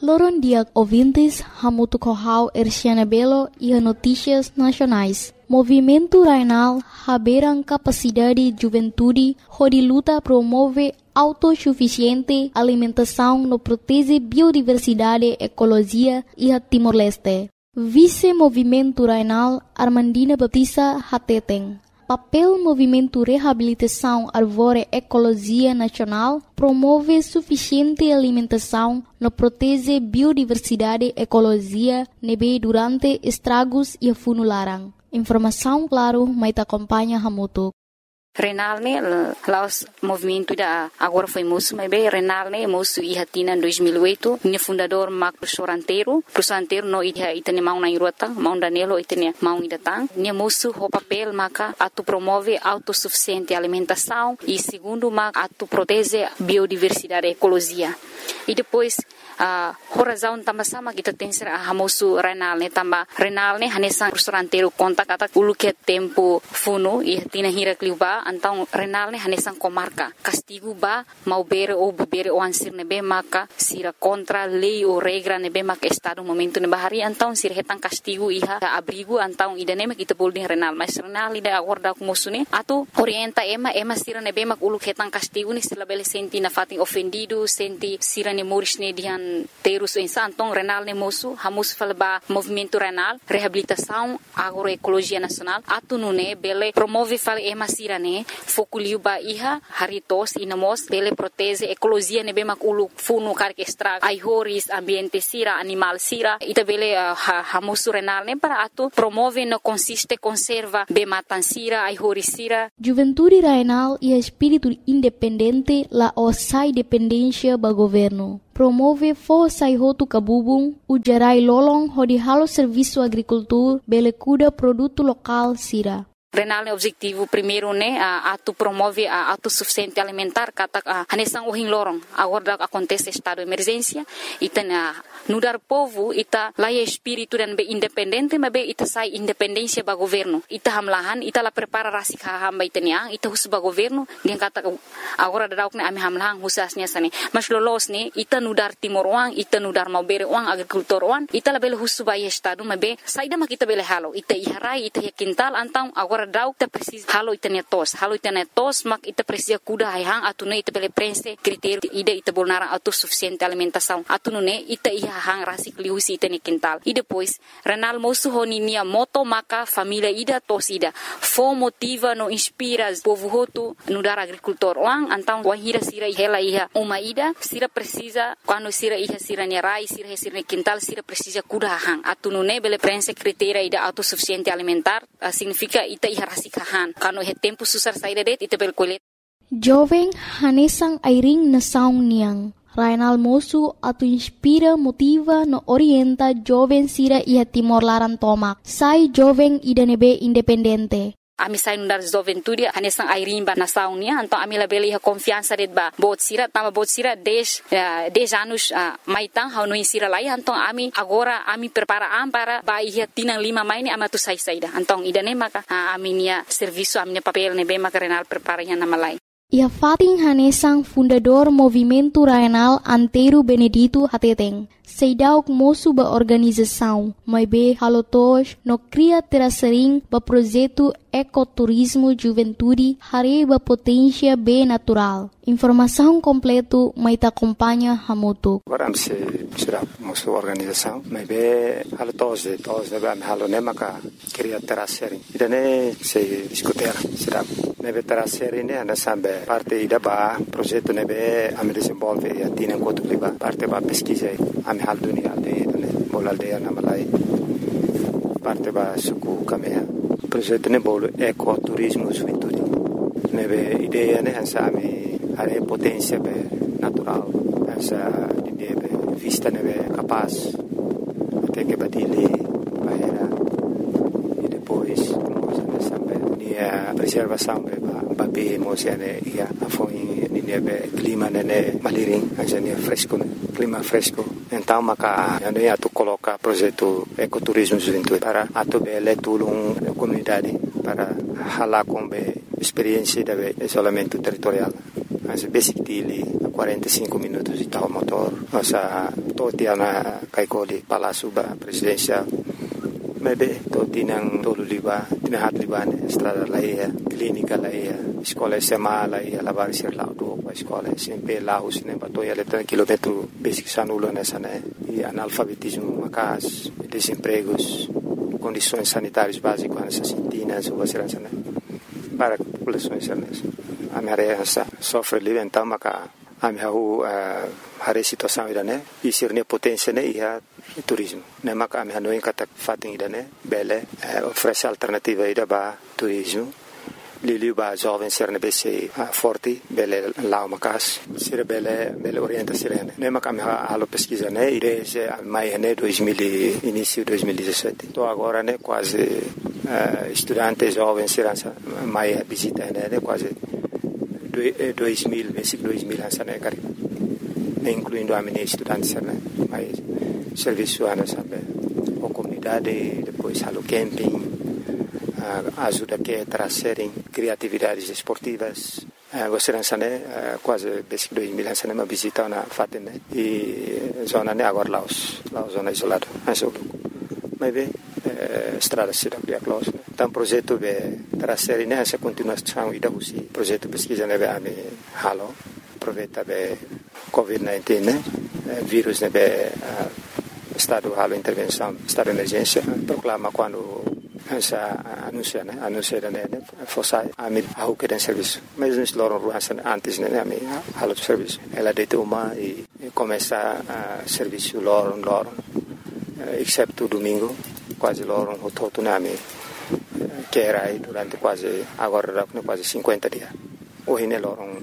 Loron dia ouvintes, Hamuto Corral, Erciana Belo e a Notícias Nacionais. Movimento Rainal, Haberan Capacidade Juventude, onde luta promove autossuficiente alimentação no protege biodiversidade, ecologia e a Timor-Leste. Vice-Movimento Rainal, Armandina Baptista Hateten. Papel Movimento Reabilitação Arvore Ecologia Nacional promove suficiente alimentação no protege biodiversidade, ecologia, nebe durante estragos e funularan. Informação, claro, mas acompanha Hamuto. Renal ne laos movimento da agora foi moço, mas bem Renal ne moço e hatina em 2008, minha fundador Marco Professor anteiro no itane mau na irota, mau danelo itane mau idatang, minha moço o papel maca atu promove autossuficiente alimentação e segundo maca atu protege biodiversidade, ecologia. E depois a razão também sama kita tem ser a moço Renal ne também Renal ne hanesan Professor anteiro conta kata ulu que tempo funo e hatina hira kliuba. Então, Renal ne hanesan comarca. Castigo ba mau bere o ansir nebe maka sira contra lei ou regra nebe maka estado momento ne bahari. Então, sira hetan castigo iha abrigo. Então, idane mak kita boleh Renal. Mas Renal ida agora ku musune atu orienta ema sira nebe mak ulu hetan castigo ni sila bele senti na fating ofendido, senti sira ne moris ne dihan terus insan. Então, Renal ne mosu hamus falba movimento Renal, reabilitação agroecologia nacional. Atu nune bele promove fal ema sira ne fokuliu ba iha haritos inamos bele protege ecologia nebe mak ulu funu karke extra aihoris ambiente sira animal sira ita bele hamusu Renal ne para atu promove no consiste conserva be matan sira aihoris sira. Juventude Rainal e espírito independente la osai dependência ba governo. Promove força e roto cabubung, o gerai lolong hodi halo serviço agricultura bele cuida produto local sira. Renal ne objetivo primeiro ne atu promove a autossuficiente alimentar kata hanesan ohin lorong agora acontece estado de emergência ita nudar povo ita laia espírito dan be independente mas be ita sai independência ba governo ita hamlahan ita la prepara rasik hamba itania ita hus ba governo gen kata agora dadauk ne ami hamlahan husasnya sane mas lolos ne ita nudar timor wang ita nudar mau bere wang agricultor wang ita la bele hus ba estado mas be saida mak ita bele halo ita iharai ita quintal antang agora dau ita precisa halo itania tos mak ita precisa kuda hang atune ita bele prense critério ida ita bolnara autossuficiente alimentação atune ita hang rasik liusi ita ni quintal e depois Renal moço honinia moto maka família ida tos ida fo motiva no inspira povo hotu no dar agricultor wang antang wahira sira hela iha uma ida sira precisa quando sira iha sira ni rai sira ni quintal sira precisa kuda hang atune bele prense critério ida autossuficiente alimentar significa ita iha rasik han quando he tempo susar saída det ita bel colet jovem hanesang airing na saung niang Rainal moço atu inspira, motiva, no orienta jovem sira iha Timor Laran tomak. Sai jovem ida nebe independente. Ami sai nundar juventude hanesang airimba na saunia então ami la beli confiança det ba bot sira 10 anos maitang hau no insira lai então ami agora ami prepara para ba iha tinang 5 mai ni amatu sai saida então ida ne maka ami nia serviço ami papel ne be maka Renal prepara nya na malai. Ia Fatin Hanesang, fundador Movimento Rainal Anteiro Benedito Hateteng. Seidauk moço ba organização, mas be halotos no cria terasering ba projeto ecoturismo juventude hare ba potência be natural. Informação completo mai ta acompanha Hamuto. Agora se será moço organização, mas be halotos ba halone maka cria terasering. Idane se discutir será nebe terasering ne ana sambe parte ida ba projeto nebe am desenvolve e atina kotu ba parte ba pesquisa am hal dunia aldeia bol aldeia na malai parte ba suku kamea projeto ne bol ecoturismo juventude nebe ideia ne hansa ami are potência be natural hansa ideia be vista nebe capaz até que badile bahera e depois nessa be nia preservação be babe mosiane ia afoi nebe clima nene maliring hansa nia fresco clima fresco. Então, maka eu atu coloca projeto ecoturismo juventude para atu bele tulung comunidade para hala com experiência de isolamento territorial. Mas basic dele 45 minutos de tal motor, sa totiana kaikoli Palácio Presidencial. Maybe totinang tolo liba, tinahat liba ne estrada laia, clínica laia, escola SMA laia, lavar ser laudo, escola SMP Laos ne batoia letra quilômetro basic sanulo nessa né, e analfabetismo macas, desempregos, condições sanitárias básicas nessas sintinas ou vacilança né, para populações nessa. A minha área sofre livre então maca a minha a situação ida né, e ser ne potência né ia turismo. Nema kami Hanoi kata fating ida ne bele oferece alternativa ida ba turismo. Liliu ba jovem ser ne bese forte bele lao macas ser bele orienta sirene. Nema kami halo pesquisa ne desde mai ne 2000 início 2017. Tô agora ne quase estudante jovem ser mai visita ne quase 2000 basic 2000 ansa ne cari. Incluindo a minha estudante ser ne mais serviço ana sabe a comunidade depois halo camping ajuda que trazerem criatividades esportivas você né quase basic 2000 ansa uma visita na fatene e zona né agora Laos zona isolada mas bem estrada cidade é close então projeto de trazer né essa continuação e da usi projeto pesquisa né a halo aproveita be COVID-19 né vírus né estado de intervenção, estado de emergência, proclama quando essa anuncia né fosse a mim a que tem serviço, mas nós loram antes né a mim halo de serviço, ela deita uma e começa a serviço loram, exceto domingo, quase loram o todo né a mim que era aí durante quase agora quase 50 dias, hoje né loram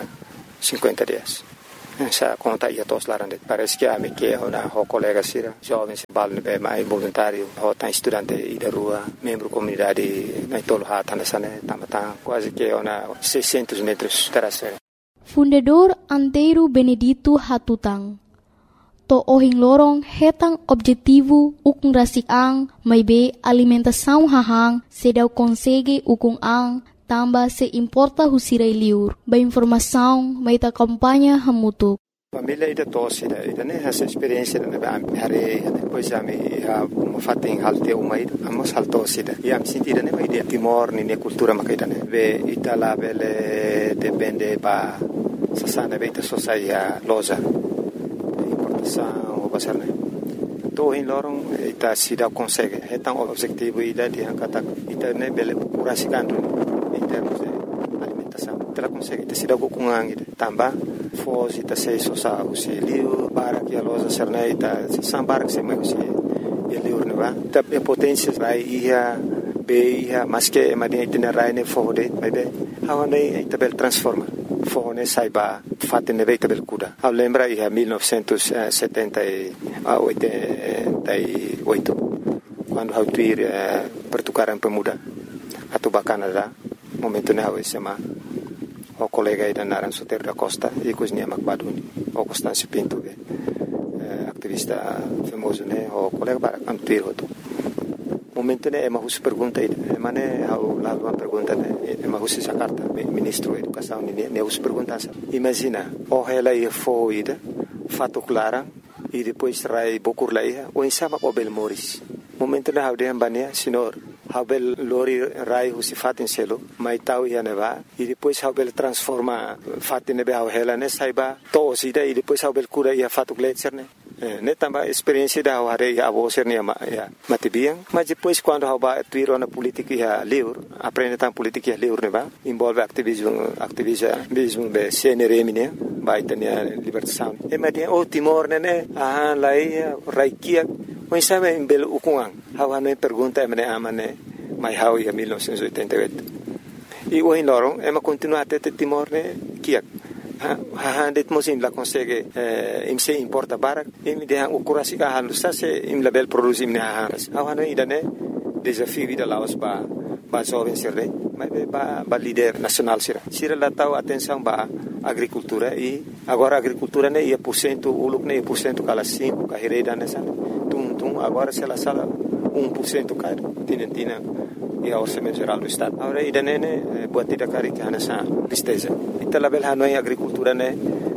50 dias. Essa conta ia todos lá dentro. Parece que a minha que o colega sira jovens balne be mais voluntário, o tá estudante e da rua, membro comunidade na tolo hata nessa né, tamata quase que 600 metros terraceira. Fundador Antero Benedito Hatutang. To ohing lorong hetang objetivo ukung rasik ang may be alimentação hahang sedau consegue ukung ang tamba se importa husirai liur. Ba informação, mai ta campanha hamutuk. Família ida tosse ida né essa experiência né hare depois a me uma fating halte uma ida amos haltosse ida e am sentida né ida Timor ne cultura makaida né ve itala bele depende ba sasana beta sosaia loja importação ou passar né to em lorong ita sida consegue então objetivo ida de kata ita né bele curasikandu em termos de alimentação. Ela consegue ter sido com angue também fosse tá se sosa o se liu para que a loja serneita sambar que se mais se liu não vai tá potência vai ia beia mas que madia itinerário ne fode mas be how ne tabel transforma fone saiba fatene be tabel kuda eu lembra ia 1978 quando eu ir pertukaran pemuda atau Canadá momento ne hawe sema o colega ida naran Soter da Costa e cozinha Macbaduni o Constâncio Pinto activista famoso ne o colega para antuir hoto momento ne ema hus pergunta ida emane hau la uma pergunta ne ema hus essa carta ministro da educação ne hus pergunta imagina o ela ia foi ida fato clara e depois rai bokur laia o insama o bel moris momento ne hau de ambania senhor Habel lori rai husi fatin selo mai tau ia neva e depois Habel transforma fatin nebe hau hela ne saiba to sida e depois Habel cura ia fatu gletser ne tamba experiência da hare ia avo ser ne matibiang mas depois quando haba tuiro na política ia liur aprende tam política ia liur neva envolve ativismo be CNRM ne vai ter libertação e madia o Timor ne lai raikia mas sabe em belo ukungang hawa me pergunta emane amane mai hau ia 1988 e o em lorong ema continua até Timor ne kiak ha det mosim la consegue im se importa barak im de o kurasi ka halu sa se im label produzim ne hawa no idane desafio vida Laos ba jovem serre mas ba líder nacional sira la tau atenção ba agricultura e agora agricultura ne ia % uluk ne % kala 5 ka hereda nessa agora se ela sala 1% cai tinha e a orçamento geral do estado agora ida nene buat tidak kari que hana sa tristeza ita label hanoi agricultura ne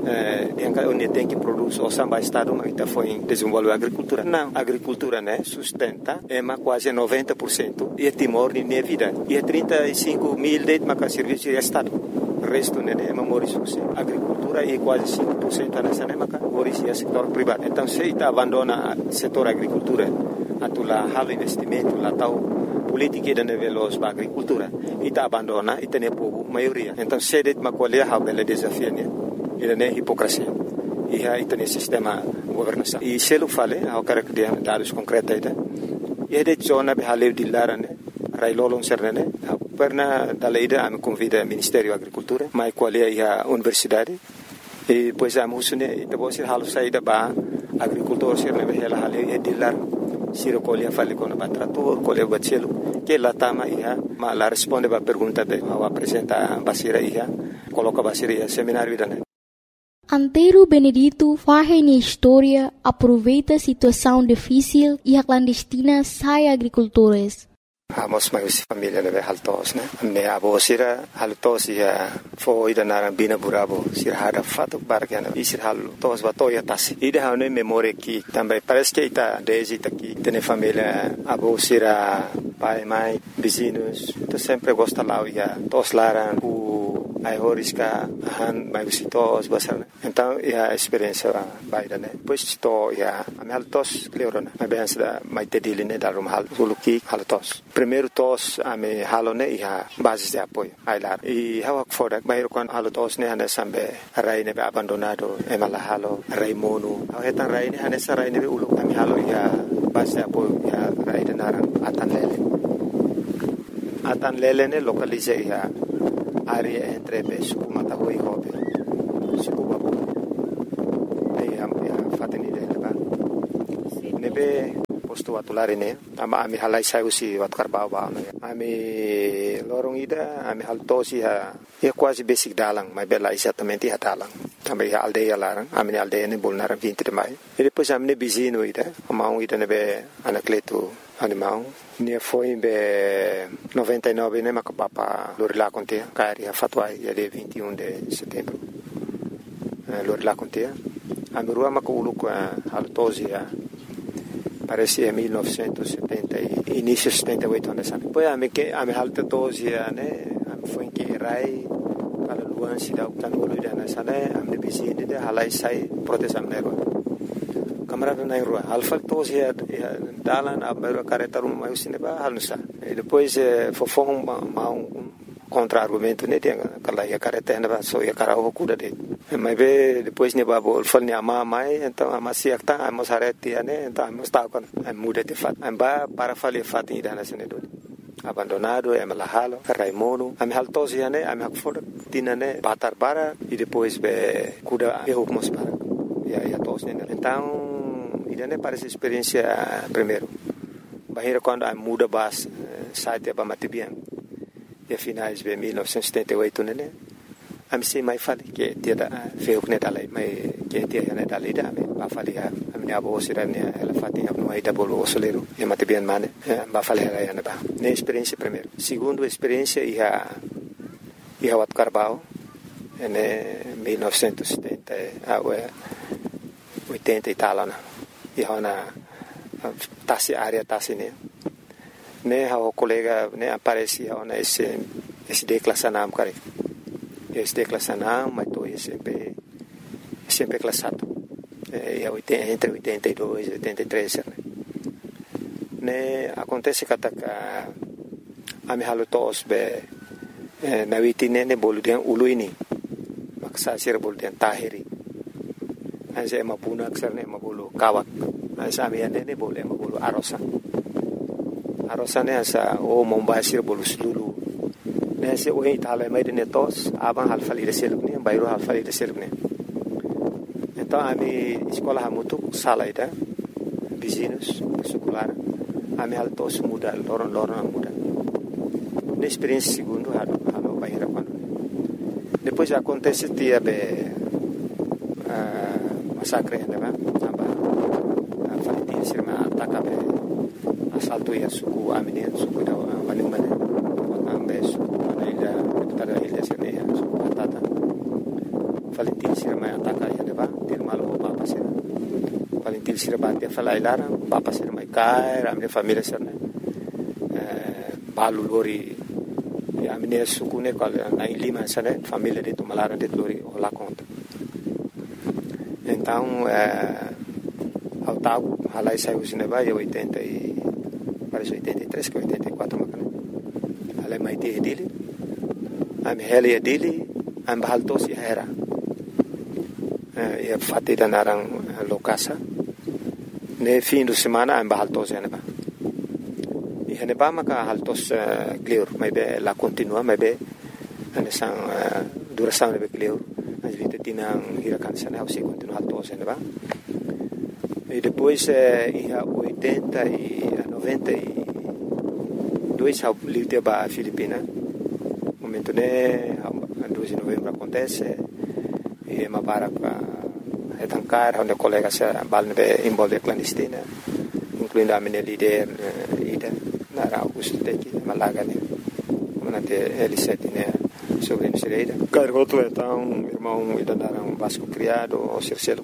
onde tem que produzir o samba estado, mas está foi desenvolver a agricultura. Não, a agricultura, né, sustenta, quase 90% e é Timor de minha vida. E é 35 mil de serviço de estado. O resto, né, é Mauriço. A agricultura é quase 5% nessa, né, Mauriço é setor privado. Então, se está abandona o setor agricultura, lá halo investimento, lá tal política de nível da agricultura, e está abandona e tem povo maioria. Então, se de uma colher há bela desafio, né, e é hipocrisia. E aí tem sistema governação. E se eu falei, eu quero que dê dados concretos, e é de zona de haleu de lara, né, railolong serne, pernah dalaida a me convida ao Ministério da Agricultura, mas qual é a universidade, e depois a musune, e depois halo saída ba agricultor serne behela haleu e de lara. Siro colher fale com o trator, colher bacelo, que lá tama ia, mas lá responde a pergunta be, ao apresentar a basira ia, coloca a basira ia seminário da. Antero Benedito faz na história, aproveita a situação difícil e a clandestina sai agricultores. Amos mais família leve haltos, né? Me abo sira haltos ia foi da narambina burabo sira hada fato bargana e sira haltos batoya tasi. Ida hane memória que também parece que está desde aqui tem família abo sira pai mãe vizinhos, tu sempre gosta lá ia tos laran ai horiska han mai visitos basar. Então a experiência vai da né. Pois to ia a haltos cleorona. Mas bem da mai tediline da rum hal suluki haltos. Primeiro tos a me halone ia base de apoio ai lá. E hawak fodak bairo kon halotos ne hane sambe rai ne abandonado e mala halo rai mono. Au hetan rai ne hane sarai ne ulu ami halo ia base de apoio ia rai de narang atan lele ne localize ia área entre suku matahui e hobe suku babu aí a fateni dele ba nebe posto atulari ne ama ami halai saiu si wat karbau ba ami lorong ida ami haltosi ha é quase basic dalang mas bela exatamente ha dalang também a aldeia larang ami aldeia ne bolnar 20 de maio e depois ami ne bizino ida amau ida nebe anacleto animal ne foi em 99 né macapapa lorila conte cari a fatuai de 21 de setembro lorila conte a merua maculu com a altosia parece em 1970 e início 78 anos depois a me alta tosia né foi que rai para luan se dá o tanolo de nasane a me bizine de halai sai proteção nero camarada na rua alfa tosi dalan a careta rumah usine ba halusa depois fofong contra argumento ne tem aquela ia careta na ba so ia carao cuda de mas be depois ne ba bol fal ne ama mai então ama siak ta amos hareti ne então amos ta kon muda de fat ba para fali fat ida na sene do abandonado é malahalo raimono am haltosi ne am hakfor tinane batar bara e depois be cuda eu mos para ia tos ne então idane parece experiência primeiro bahira quando a muda bas site ba matibian e finais de 1978 né am sei mai fali que dia feu que dalai mai que dia né dalai da ba fali a minha avó sirane ela fatinha no aí da bolo soleiro e matibian mane ba fali ela né ba ne experiência primeiro segundo experiência ia wat Carbau né 1970 80 e tal e hona tasi área tasi ne o colega ne aparecia ona esse declassanam cara esse declassanam mas tô sempre classado entre 82 e 83 ne acontece que a me halutos be na witine ne boludian uluini maksa sir boludian tahiri asa mapuna ksarne mabulu kawak asa miane ne boleh mabulu arosa ne asa mombasir bolu sulu ne se o itala mai de netos aban halfali de selukne bayro halfali de selukne então ami escola hamutu salaida vizinhos secular ami altos muda loron muda ne experiência segundo halo bayra quando depois acontece dia massacre né aba falitin sirma atakabe assalto ia suku amine suku da manumane ambe suku anaida tada ilha sirne suku atata falitin sirma ataka Valentil Sirabati falai larang papa sir mai kai ramne família sir né balu lori a minha sucune qual na Lima sane família de Tumalara de lori lá conta então ao tago halai saiu cinema e 80 e parece 83 que 84 macana halai mai te dele am heli dele am bahaltos era e fatti da narang lokasa ne fim de semana am bahaltos ene ba e ene ba maka haltos clear mai be la continua mai be ane sang duração ne be clear as vite tinang hirakan sana au se continua haltos ene ba e depois ia 80 e 92 ao livre ba Filipina momento ne 2 de novembro acontece e ma para etancar onde colega se balne involve clandestina incluindo a minha líder ida na Augusto teki malaga ne manate L7 né sobre no Sireira cargoto então irmão ida na Vasco criado o Circelo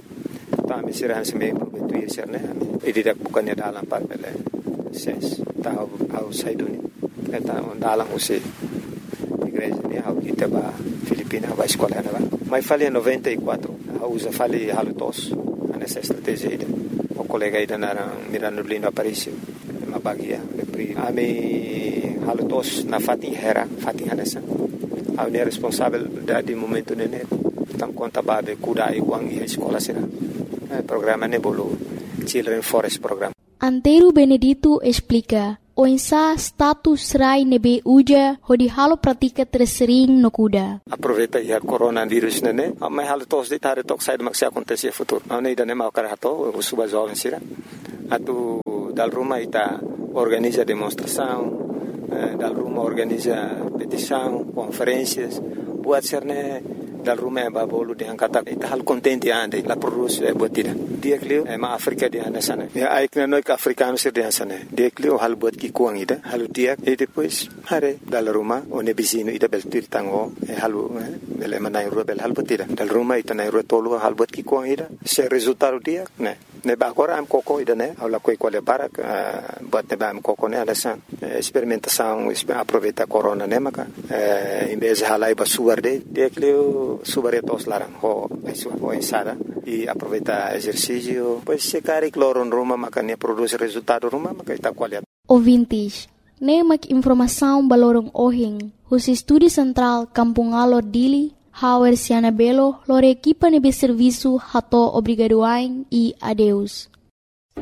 tá me será se me prometuir ser né e direct bukannya dalam par pele ses tá ao saiduni então dalam usi igreja ne ao Itaba Filipina vai escola né mas falei 94 usa fali halutos nessa estratégia ida o colega ida na Mirano Lindo Aparicio ma bagia le pri ami halutos na fati hanesa a ne responsável da di momento nene tam conta babe kuda e wang e escola sera programa ne bolo Children Forest program. Antero Benedito explica o insa status rai nebe uja hodi halo pratika tersering no kuda. Aproveita ia coronavírus nene, mas halo tos de tare tok sai mak se acontecer futuro. Não ida ne mau karato, o suba jovem sira. Atu dal Roma ita organiza demonstração, dal Roma organiza petição, conferências, buat serne dal Roma ba bolu de angkata ita hal contente ande la produz botida. Dia klio ma Afrika dia na sana. Ya ai kna noi ka africano sir dia sana. Dia klio hal bot ki kuang ida, hal dia e depois hare dal Roma one bisino ida bel tir tango halu bel manai ro bel hal botida. Dal Roma ita nai ro tolu hal bot ki kuang ida. Se resultado dia ne ba agora am coco ida ne aula coi quale para bot ne ba am coco ne ada san experimentação aproveita corona ne maka em vez de halai ba suarde dia klio subaretos larang ho ensada e aproveita exercício pois se cari cloron Roma maka ne produz resultado Roma maka ita qualidade. Ouvintes, ne mak informação balorong ohing hus estúdio central Kampung Alor Dili Hauer Siana Belo lore equipa nebe serviço hato obrigadoain e adeus.